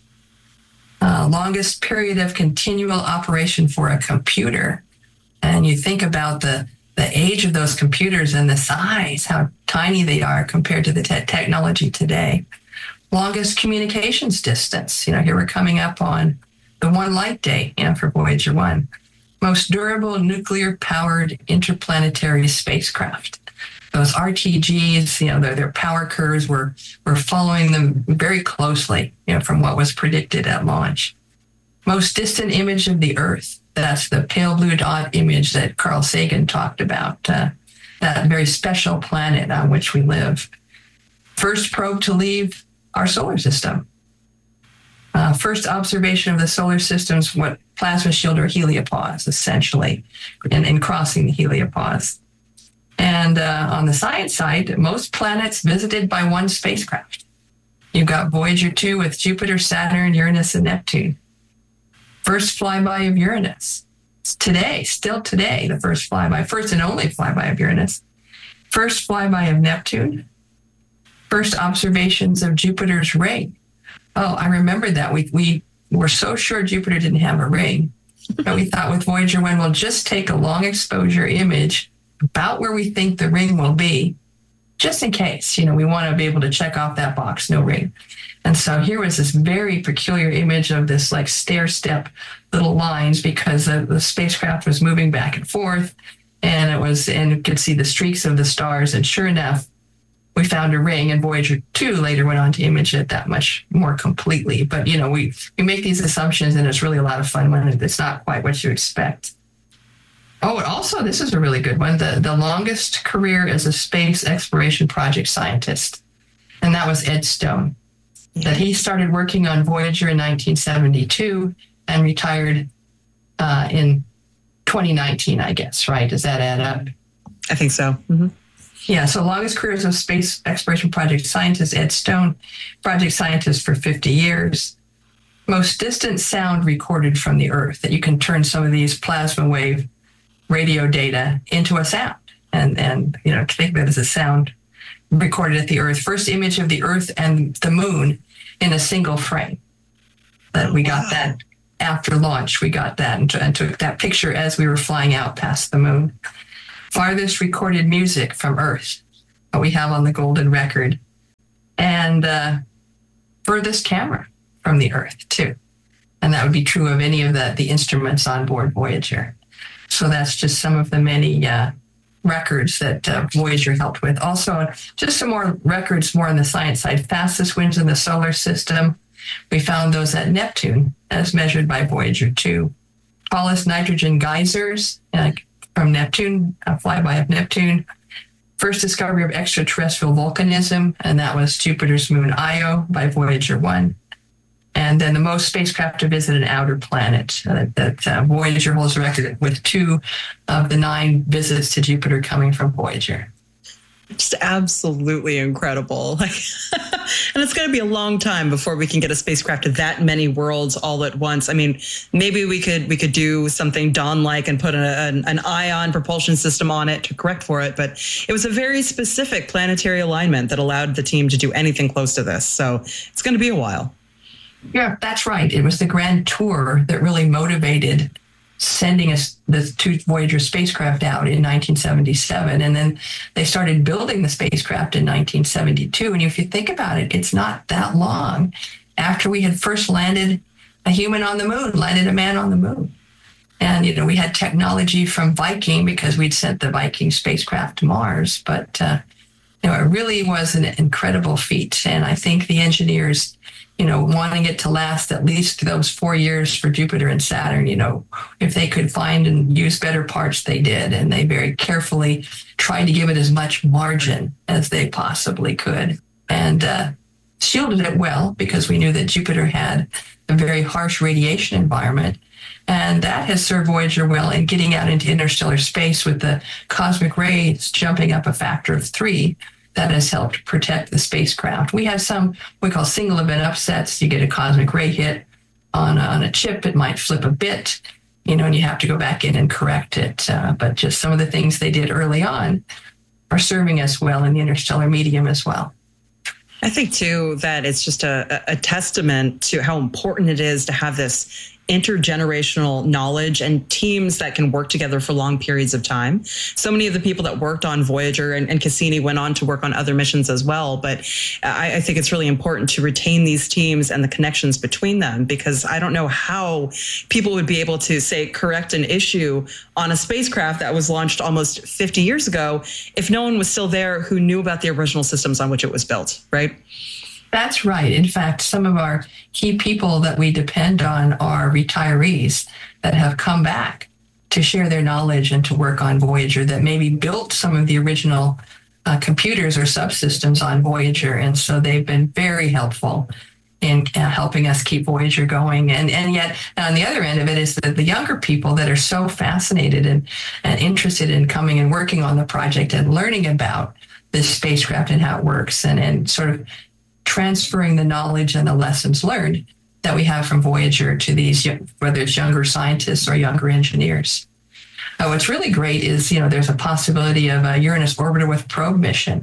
uh, longest period of continual operation for a computer. And you think about the the age of those computers and the size, how tiny they are compared to the te- technology today. Longest communications distance. You know, here we're coming up on the one light day, you know, for Voyager one. Most durable nuclear-powered interplanetary spacecraft. Those R T Gs, you know, their, their power curves, we're, we're following them very closely, you know, from what was predicted at launch. Most distant image of the Earth. That's the pale blue dot image that Carl Sagan talked about, uh, that very special planet on which we live. First probe to leave our solar system. Uh, first observation of the solar system's what plasma shield or heliopause, essentially, in, in crossing the heliopause. And uh, on the science side, most planets visited by one spacecraft. You've got Voyager two with Jupiter, Saturn, Uranus, and Neptune. First flyby of Uranus. It's today, still today, the first flyby, first and only flyby of Uranus. First flyby of Neptune. First observations of Jupiter's ring. Oh, I remember that. We we were so sure Jupiter didn't have a ring, but we thought with Voyager one, we'll just take a long exposure image about where we think the ring will be, just in case. You know, we want to be able to check off that box, no ring. And so here was this very peculiar image of this like stair-step little lines because the, the spacecraft was moving back and forth, and it was, and you could see the streaks of the stars. And sure enough, we found a ring, and Voyager two later went on to image it that much more completely. But, you know, we, we make these assumptions, and it's really a lot of fun when it's not quite what you expect. Oh, and also, this is a really good one, the, the longest career as a space exploration project scientist. And that was Ed Stone. That he started working on Voyager in nineteen seventy-two and retired uh, in twenty nineteen, I guess, right? Does that add up? I think so. Mm-hmm. Yeah, so longest career as a space exploration project scientist, Ed Stone, project scientist for fifty years. Most distant sound recorded from the Earth, that you can turn some of these plasma wave radio data into a sound and, and you know, think of it as a sound recorded at the Earth. First image of the Earth and the moon in a single frame. That we got that after launch. We got that and, t- and took that picture as we were flying out past the moon. Farthest recorded music from Earth, what we have on the golden record. And uh, furthest camera from the Earth, too. And that would be true of any of the, the instruments on board Voyager. So that's just some of the many uh, records that uh, Voyager helped with. Also, just some more records more on the science side. Fastest winds in the solar system. We found those at Neptune, as measured by Voyager two. Tallest nitrogen geysers uh, from Neptune, a flyby of Neptune. First discovery of extraterrestrial volcanism, and that was Jupiter's moon Io by Voyager one. And then the most spacecraft to visit an outer planet. Uh, that uh, Voyager holds the record with two of the nine visits to Jupiter coming from Voyager. Just absolutely incredible. Like, and it's going to be a long time before we can get a spacecraft to that many worlds all at once. I mean, maybe we could we could do something Dawn-like and put a, an, an ion propulsion system on it to correct for it. But it was a very specific planetary alignment that allowed the team to do anything close to this. So it's going to be a while. Yeah, that's right. It was the Grand Tour that really motivated sending us the two Voyager spacecraft out in nineteen seventy-seven. And then they started building the spacecraft in nineteen seventy-two. And if you think about it, it's not that long after we had first landed a human on the moon, landed a man on the moon. And, you know, we had technology from Viking because we'd sent the Viking spacecraft to Mars. But, uh, you know, it really was an incredible feat. And I think the engineers, you know, wanting it to last at least those four years for Jupiter and Saturn, you know, if they could find and use better parts, they did. And they very carefully tried to give it as much margin as they possibly could. And uh, shielded it well because we knew that Jupiter had a very harsh radiation environment. And that has served Voyager well in getting out into interstellar space with the cosmic rays jumping up a factor of three. That has helped protect the spacecraft. We have some we call single event upsets. You get a cosmic ray hit on a, on a chip, it might flip a bit, you know, and you have to go back in and correct it. Uh, but just some of the things they did early on are serving us well in the interstellar medium as well. I think, too, that it's just a, a testament to how important it is to have this intergenerational knowledge and teams that can work together for long periods of time. So many of the people that worked on Voyager and, and Cassini went on to work on other missions as well. But I, I think it's really important to retain these teams and the connections between them, because I don't know how people would be able to, say, correct an issue on a spacecraft that was launched almost fifty years ago if no one was still there who knew about the original systems on which it was built, right? That's right. In fact, some of our key people that we depend on are retirees that have come back to share their knowledge and to work on Voyager, that maybe built some of the original uh, computers or subsystems on Voyager. And so they've been very helpful in uh, helping us keep Voyager going. And and yet, on the other end of it is that the younger people that are so fascinated and, and interested in coming and working on the project and learning about this spacecraft and how it works, and, and sort of transferring the knowledge and the lessons learned that we have from Voyager to these, whether it's younger scientists or younger engineers. Uh, what's really great is, you know, there's a possibility of a Uranus Orbiter with Probe mission.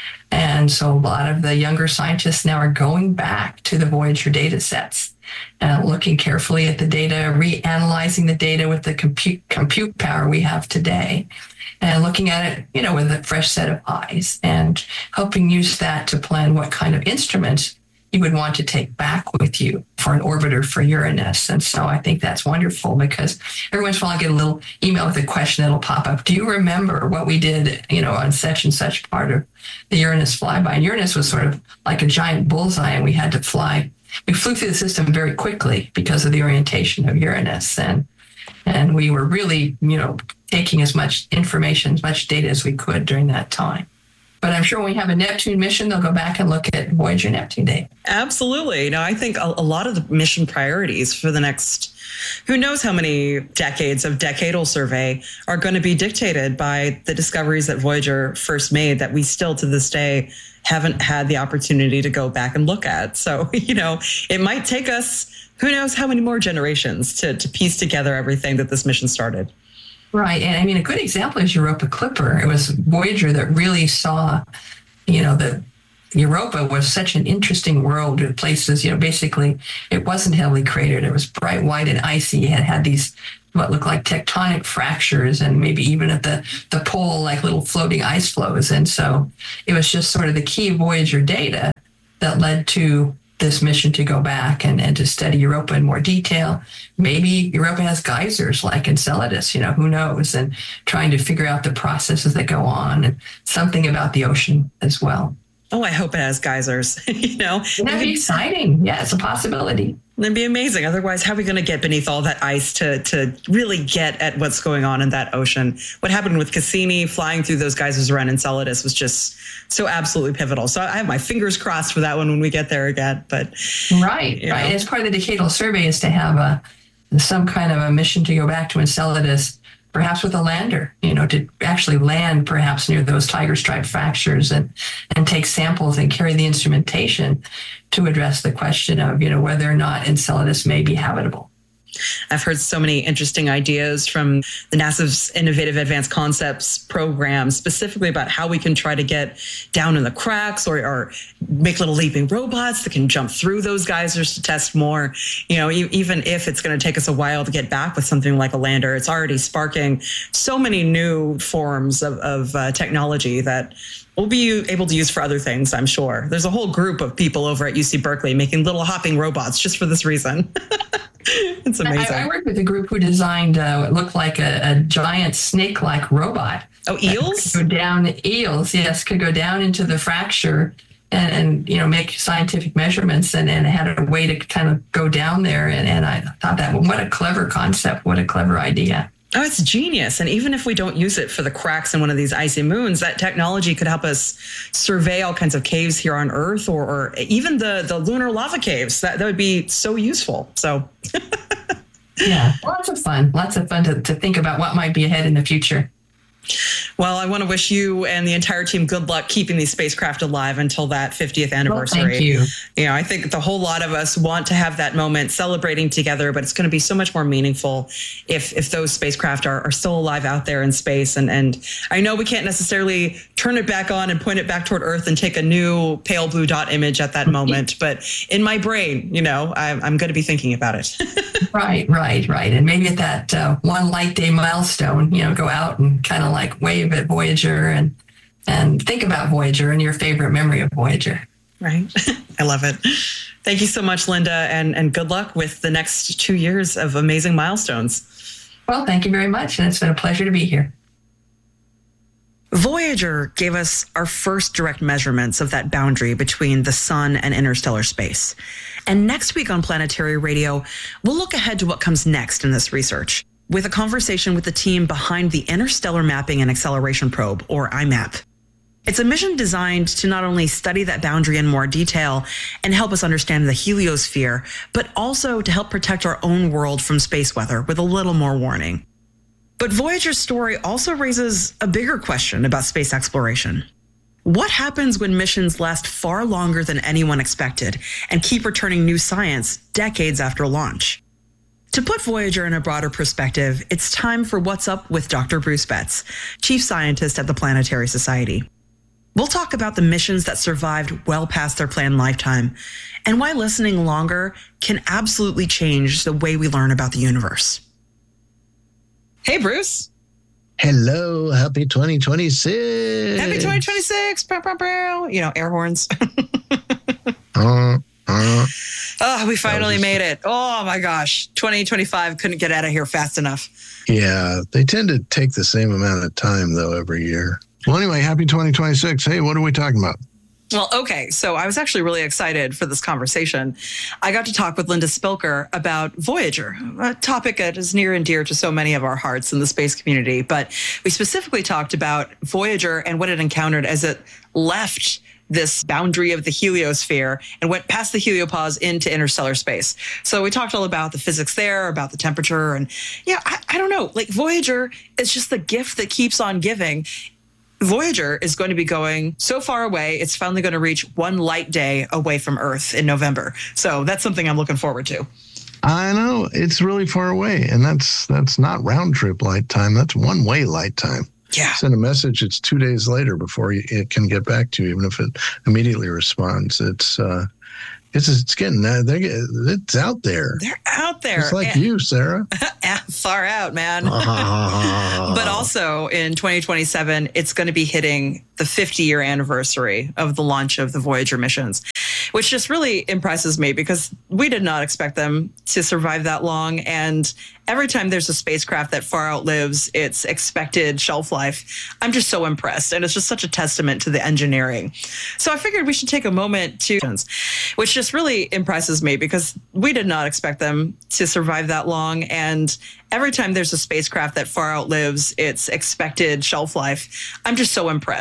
And so a lot of the younger scientists now are going back to the Voyager data sets, uh, looking carefully at the data, reanalyzing the data with the compute, compute power we have today, and looking at it, you know, with a fresh set of eyes, and helping use that to plan what kind of instruments you would want to take back with you for an orbiter for Uranus. And so I think that's wonderful, because every once in a while I get a little email with a question that'll pop up. Do you remember what we did, you know, on such and such part of the Uranus flyby? And Uranus was sort of like a giant bullseye, and we had to fly. We flew through the system very quickly because of the orientation of Uranus. And and we were really, you know, taking as much information, as much data as we could during that time. But I'm sure when we have a Neptune mission, they'll go back and look at Voyager Neptune data. Absolutely. No, I think a, a lot of the mission priorities for the next, who knows how many decades of decadal survey are going to be dictated by the discoveries that Voyager first made that we still to this day haven't had the opportunity to go back and look at. So, you know, it might take us, who knows how many more generations to, to piece together everything that this mission started. Right. And I mean, a good example is Europa Clipper. It was Voyager that really saw, you know, that Europa was such an interesting world with places, you know, basically it wasn't heavily cratered. It was bright white and icy. It had had these what looked like tectonic fractures, and maybe even at the, the pole, like little floating ice flows. And so it was just sort of the key Voyager data that led to this mission to go back and, and to study Europa in more detail. Maybe Europa has geysers like Enceladus, you know, who knows, and trying to figure out the processes that go on, and something about the ocean as well. Oh, I hope it has geysers, you know. Wouldn't that be exciting? Yeah, it's a possibility. That'd be amazing. Otherwise, how are we going to get beneath all that ice to to really get at what's going on in that ocean? What happened with Cassini flying through those geysers around Enceladus was just so absolutely pivotal. So I have my fingers crossed for that one when we get there again. But right, right. Know. And as part of the decadal survey is to have a some kind of a mission to go back to Enceladus, perhaps with a lander, you know, to actually land perhaps near those tiger stripe fractures and, and take samples and carry the instrumentation to address the question of, you know, whether or not Enceladus may be habitable. I've heard so many interesting ideas from the NASA's Innovative Advanced Concepts program, specifically about how we can try to get down in the cracks or, or make little leaping robots that can jump through those geysers to test more. You know, e- even if it's going to take us a while to get back with something like a lander, it's already sparking so many new forms of, of uh, technology that we'll be able to use for other things, I'm sure. There's a whole group of people over at U C Berkeley making little hopping robots just for this reason. It's amazing. I, I worked with a group who designed uh, what looked like a, a giant snake-like robot. Oh, eels? Could go down, eels, yes, could go down into the fracture and, and you know, make scientific measurements and, and had a way to kind of go down there. And, and I thought that, what a clever concept, what a clever idea. Oh, it's genius. And even if we don't use it for the cracks in one of these icy moons, that technology could help us survey all kinds of caves here on Earth, or, or even the, the lunar lava caves. That, that would be so useful. So, yeah, lots of fun. Lots of fun to, to think about what might be ahead in the future. Well, I want to wish you and the entire team good luck keeping these spacecraft alive until that fiftieth anniversary. Well, thank you. You know, I think the whole lot of us want to have that moment celebrating together, but it's going to be so much more meaningful if if those spacecraft are, are still alive out there in space. And and I know we can't necessarily turn it back on and point it back toward Earth and take a new pale blue dot image at that moment. But in my brain, you know, I'm, I'm going to be thinking about it. Right, right, right. And maybe at that uh, one light day milestone, you know, go out and kind of like wave at Voyager and and think about Voyager and your favorite memory of Voyager. Right. I love it. Thank you so much, Linda, and, and good luck with the next two years of amazing milestones. Well, thank you very much. And it's been a pleasure to be here. Voyager gave us our first direct measurements of that boundary between the sun and interstellar space. And next week on Planetary Radio, we'll look ahead to what comes next in this research with a conversation with the team behind the Interstellar Mapping and Acceleration Probe, or I MAP. It's a mission designed to not only study that boundary in more detail and help us understand the heliosphere, but also to help protect our own world from space weather with a little more warning. But Voyager's story also raises a bigger question about space exploration. What happens when missions last far longer than anyone expected and keep returning new science decades after launch? To put Voyager in a broader perspective, it's time for What's Up with Doctor Bruce Betts, Chief Scientist at the Planetary Society. We'll talk about the missions that survived well past their planned lifetime and why listening longer can absolutely change the way we learn about the universe. Hey, Bruce. Hello, happy twenty twenty-six. Happy twenty twenty-six. Bow, bow, bow. You know, air horns. uh, uh, oh, we finally made it. Oh, my gosh. twenty twenty-five couldn't get out of here fast enough. Yeah, they tend to take the same amount of time, though, every year. Well, anyway, happy twenty twenty-six. Hey, what are we talking about? Well, okay. So I was actually really excited for this conversation. I got to talk with Linda Spilker about Voyager, a topic that is near and dear to so many of our hearts in the space community. But we specifically talked about Voyager and what it encountered as it left this boundary of the heliosphere and went past the heliopause into interstellar space. So we talked all about the physics there, about the temperature. And yeah, I, I don't know, like Voyager is just the gift that keeps on giving. Voyager is going to be going so far away, it's finally going to reach one light day away from Earth in November. So that's something I'm looking forward to. I know, it's really far away, and that's that's not round trip light time. That's one way light time. Yeah. Send a message, it's two days later before it can get back to you, even if it immediately responds. It's uh, it's it's getting uh, they it's out there. They're out there. It's like and, you, Sarah. Far out, man. But also in twenty twenty-seven, it's going to be hitting the fifty-year anniversary of the launch of the Voyager missions, which just really impresses me because we did not expect them to survive that long. And every time there's a spacecraft that far outlives its expected shelf life, I'm just so impressed. And it's just such a testament to the engineering. So I figured we should take a moment to, which just really impresses me because we did not expect them to survive that long. And every time there's a spacecraft that far outlives its expected shelf life, I'm just so impressed.